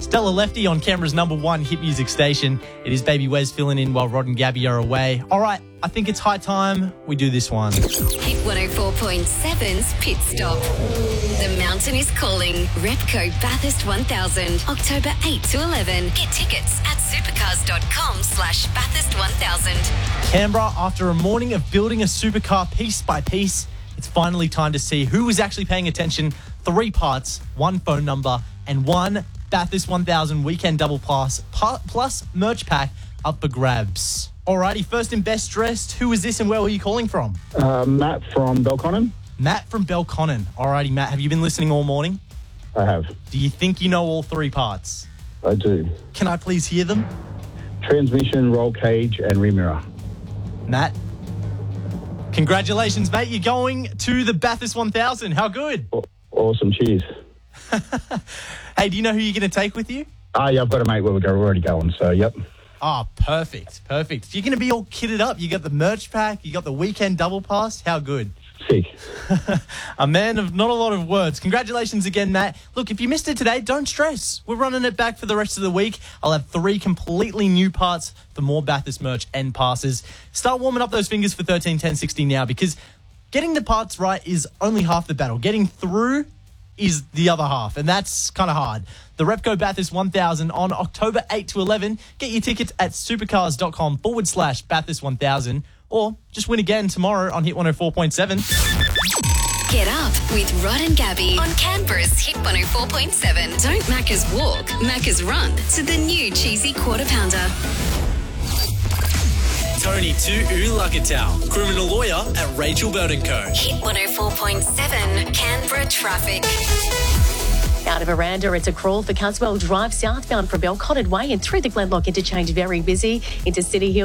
Stella Lefty on Canberra's #1 hit music station. It is Baby Wes filling in while Rod and Gabby are away. All right, I think it's high time we do this one. Hit 104.7's Pit Stop. The mountain is calling. Repco Bathurst 1000, October 8 to 11. Get tickets at supercars.com/Bathurst 1000. Canberra, after a morning of building a supercar piece by piece, it's finally time to see who is actually paying attention. 3 parts, 1 phone number, and 1 Bathurst 1000 weekend double plus merch pack up for grabs. Alrighty, first and best dressed. Who is this and where were you calling from? Matt from Belconnen. Matt from Belconnen. Alrighty, Matt, have you been listening all morning? I have. Do you think you know all 3 parts? I do. Can I please hear them? Transmission, roll cage, and rear mirror. Matt, congratulations, mate. You're going to the Bathurst 1000. How good? Awesome. Cheers. Hey, do you know who you're going to take with you? Yeah, I've got a mate where we're already going, so yep. Oh, perfect. You're going to be all kitted up. You got the merch pack. You got the weekend double pass. How good? Sick. A man of not a lot of words. Congratulations again, Matt. Look, if you missed it today, don't stress. We're running it back for the rest of the week. I'll have 3 completely new parts for more Bathurst merch and passes. Start warming up those fingers for 13, 10, 60 now, because getting the parts right is only half the battle. Getting through is the other half, and that's kind of hard. The Repco Bathurst 1000 on October 8 to 11. Get your tickets at supercars.com/Bathurst 1000, or just win again tomorrow on Hit 104.7. Get up with Rod and Gabby on Canberra's Hit 104.7. Don't Macca's walk, Macca's run to the new cheesy quarter pounder. Tony Tu'ulakatau, criminal lawyer at Rachel Burton Co. Hit 104.7 Canberra traffic. Out of Aranda, it's a crawl for Caswell Drive southbound from Belconnen Way and through the Glenlock interchange, very busy into City Hill.